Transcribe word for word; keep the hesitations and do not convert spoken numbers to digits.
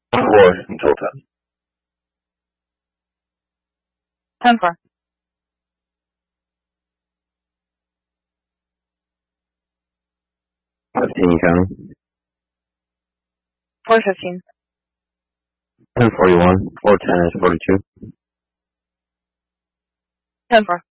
Four until ten. ten four. Fifteen counting. four fifteen. Ten forty one. Four ten is forty two. ten four.